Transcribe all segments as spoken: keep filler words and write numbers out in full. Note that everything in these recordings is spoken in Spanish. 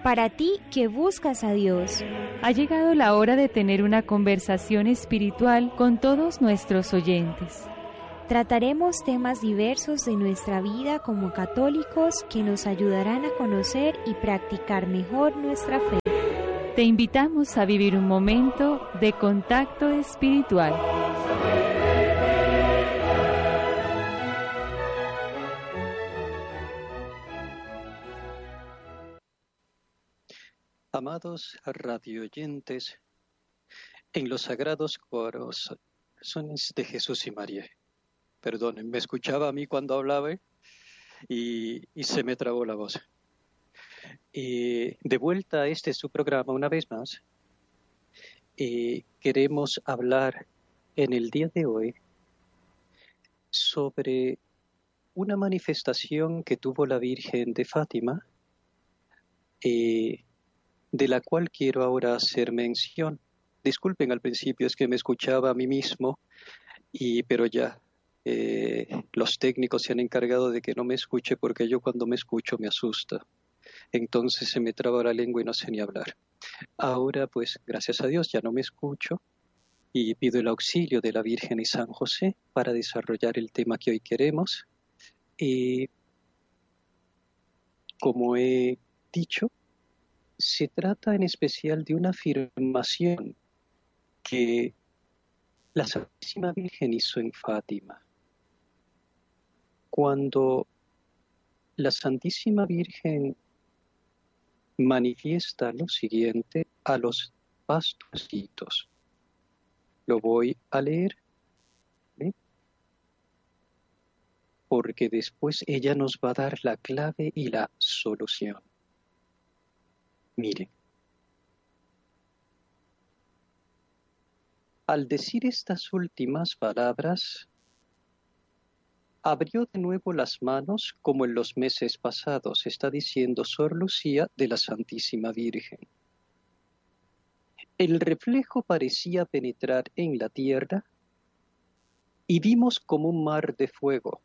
Para ti que buscas a Dios, ha llegado la hora de tener una conversación espiritual con todos nuestros oyentes. Trataremos temas diversos de nuestra vida como católicos que nos ayudarán a conocer y practicar mejor nuestra fe. Te invitamos a vivir un momento de contacto espiritual. Amados radioyentes, en los sagrados corazones de Jesús y María. Perdonen, me escuchaba a mí cuando hablaba y, y se me trabó la voz. Y de vuelta a este su programa una vez más, y queremos hablar en el día de hoy sobre una manifestación que tuvo la Virgen de Fátima, y de la cual quiero ahora hacer mención. Disculpen al principio, es que me escuchaba a mí mismo, y, pero ya eh, los técnicos se han encargado de que no me escuche porque yo cuando me escucho me asusta. Entonces se me traba la lengua y no sé ni hablar. Ahora pues gracias a Dios ya no me escucho y pido el auxilio de la Virgen y San José para desarrollar el tema que hoy queremos. Y como he dicho, se trata en especial de una afirmación que la Santísima Virgen hizo en Fátima. Cuando la Santísima Virgen manifiesta lo siguiente a los pastorcitos. Lo voy a leer, ¿eh? Porque después ella nos va a dar la clave y la solución. Miren, al decir estas últimas palabras, abrió de nuevo las manos como en los meses pasados, está diciendo Sor Lucía de la Santísima Virgen. El reflejo parecía penetrar en la tierra y vimos como un mar de fuego.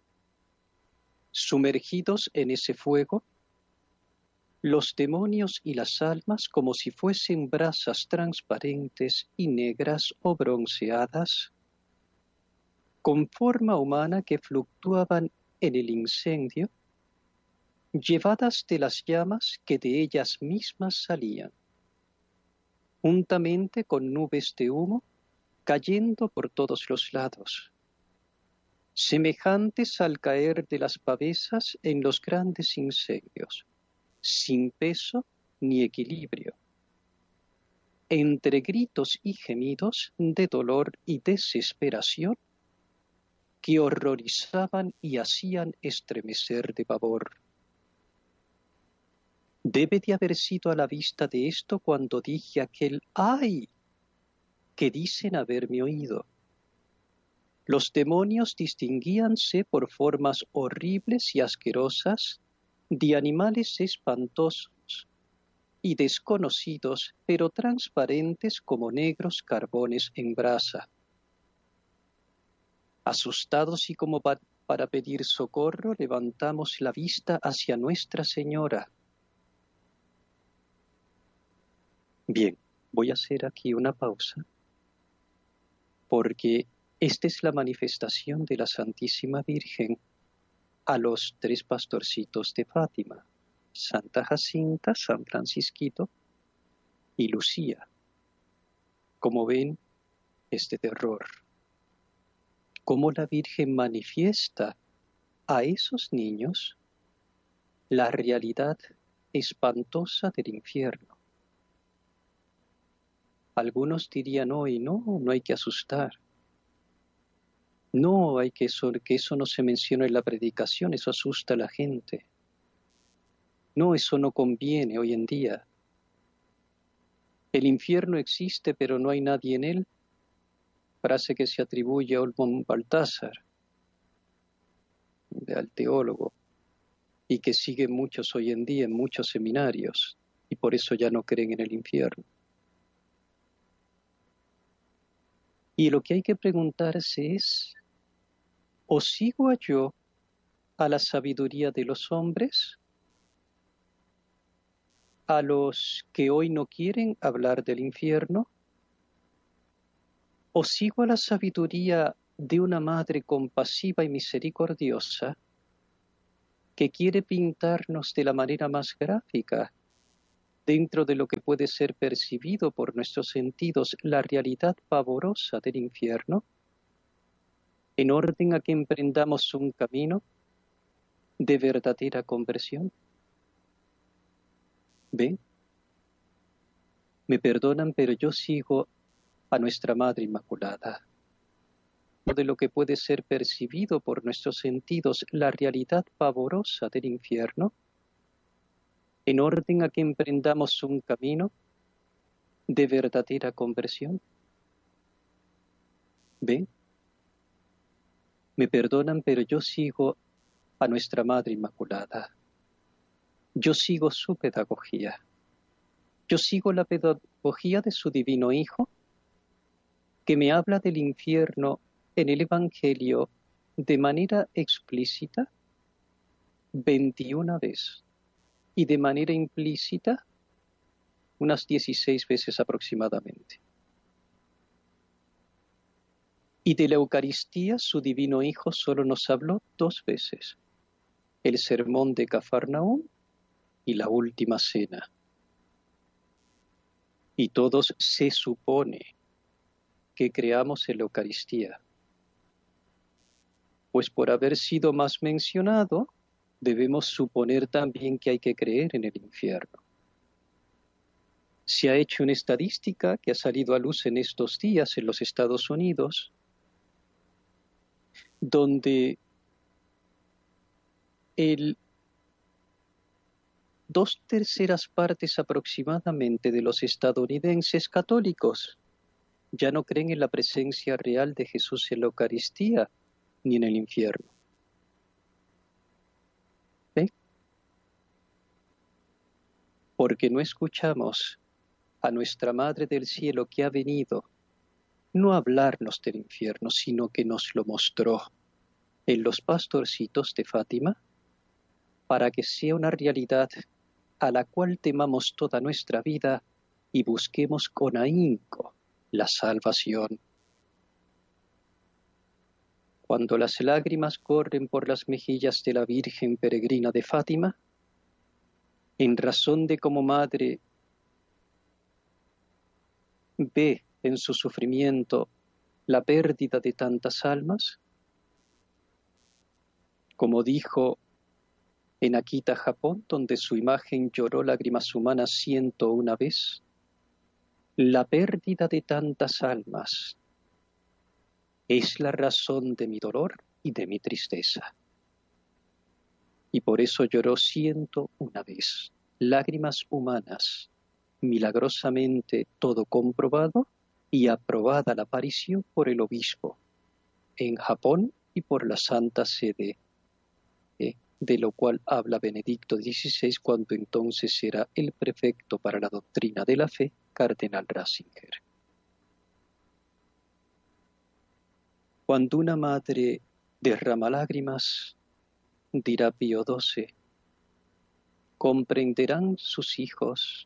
Sumergidos en ese fuego, los demonios y las almas, como si fuesen brasas transparentes y negras o bronceadas, con forma humana que fluctuaban en el incendio, llevadas de las llamas que de ellas mismas salían, juntamente con nubes de humo cayendo por todos los lados, semejantes al caer de las pavesas en los grandes incendios, sin peso ni equilibrio, entre gritos y gemidos de dolor y desesperación que horrorizaban y hacían estremecer de pavor. Debe de haber sido a la vista de esto cuando dije aquel ¡ay!, que dicen haberme oído. Los demonios distinguíanse por formas horribles y asquerosas de animales espantosos y desconocidos, pero transparentes como negros carbones en brasa. Asustados y como pa- para pedir socorro, levantamos la vista hacia Nuestra Señora. Bien, voy a hacer aquí una pausa, porque esta es la manifestación de la Santísima Virgen a los tres pastorcitos de Fátima, Santa Jacinta, San Francisquito y Lucía. Como ven, es de terror. Cómo la Virgen manifiesta a esos niños la realidad espantosa del infierno. Algunos dirían hoy, no, no hay que asustar. No, hay que eso, que eso no se menciona en la predicación, eso asusta a la gente. No, eso no conviene hoy en día. El infierno existe, pero no hay nadie en él. Frase que se atribuye a Olmos Baltasar, al teólogo, y que siguen muchos hoy en día en muchos seminarios, y por eso ya no creen en el infierno. Y lo que hay que preguntarse es, ¿o sigo yo a la sabiduría de los hombres? a los que hoy no quieren hablar del infierno? ¿O sigo a la sabiduría de una madre compasiva y misericordiosa que quiere pintarnos de la manera más gráfica, dentro de lo que puede ser percibido por nuestros sentidos, la realidad pavorosa del infierno, en orden a que emprendamos un camino de verdadera conversión? ¿Ven? Me perdonan, pero yo sigo a nuestra Madre Inmaculada. De lo que puede ser percibido por nuestros sentidos, la realidad pavorosa del infierno, en orden a que emprendamos un camino de verdadera conversión. ¿Ven? Me perdonan, pero yo sigo a nuestra Madre Inmaculada. Yo sigo su pedagogía. Yo sigo la pedagogía de su Divino Hijo, que me habla del infierno en el Evangelio de manera explícita veintiuna veces y de manera implícita unas dieciséis veces aproximadamente. Y de la Eucaristía su Divino Hijo solo nos habló dos veces: el sermón de Cafarnaúm y la última cena. Y todos se supone que creamos en la Eucaristía, pues por haber sido más mencionado, debemos suponer también que hay que creer en el infierno. Se ha hecho una estadística que ha salido a luz en estos días en los Estados Unidos, donde el dos terceras partes aproximadamente de los estadounidenses católicos ya no creen en la presencia real de Jesús en la Eucaristía ni en el infierno. ¿Ven? Porque no escuchamos a nuestra Madre del Cielo, que ha venido no a hablarnos del infierno, sino que nos lo mostró en los pastorcitos de Fátima, para que sea una realidad a la cual temamos toda nuestra vida y busquemos con ahínco la salvación. Cuando las lágrimas corren por las mejillas de la Virgen Peregrina de Fátima, en razón de como madre ve en su sufrimiento la pérdida de tantas almas, como dijo en Akita, Japón, donde su imagen lloró lágrimas humanas ciento una vez, la pérdida de tantas almas es la razón de mi dolor y de mi tristeza. Y por eso lloró ciento una vez, lágrimas humanas, milagrosamente todo comprobado y aprobada la aparición por el obispo en Japón y por la Santa Sede, eh, de lo cual habla Benedicto dieciséis cuando entonces era el prefecto para la doctrina de la fe, Cardenal Ratzinger. Cuando una madre derrama lágrimas, dirá Pío doce, ¿comprenderán sus hijos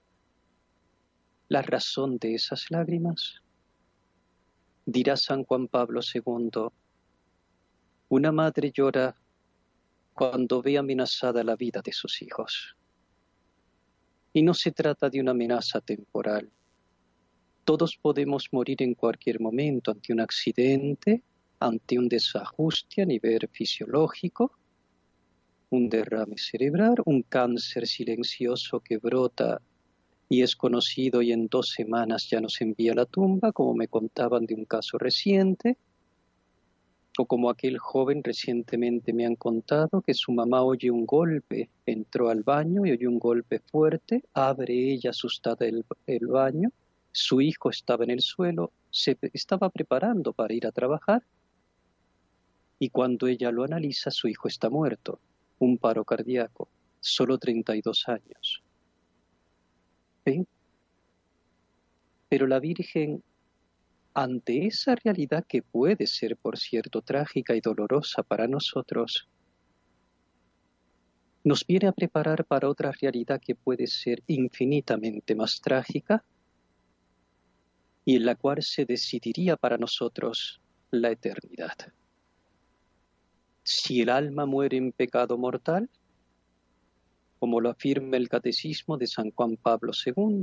la razón de esas lágrimas? Dirá San Juan Pablo segundo, una madre llora cuando ve amenazada la vida de sus hijos. Y no se trata de una amenaza temporal. Todos podemos morir en cualquier momento ante un accidente, ante un desajuste a nivel fisiológico, un derrame cerebral, un cáncer silencioso que brota y es conocido y en dos semanas ya nos envía a la tumba, como me contaban de un caso reciente, o como aquel joven recientemente me han contado que su mamá oye un golpe, entró al baño y oyó un golpe fuerte, abre ella asustada el, el baño, su hijo estaba en el suelo, se estaba preparando para ir a trabajar y cuando ella lo analiza su hijo está muerto, un paro cardíaco, solo treinta y dos años. ¿Ven? Pero la Virgen, ante esa realidad que puede ser, por cierto, trágica y dolorosa para nosotros, nos viene a preparar para otra realidad que puede ser infinitamente más trágica y en la cual se decidiría para nosotros la eternidad. Si el alma muere en pecado mortal, como lo afirma el Catecismo de San Juan Pablo segundo,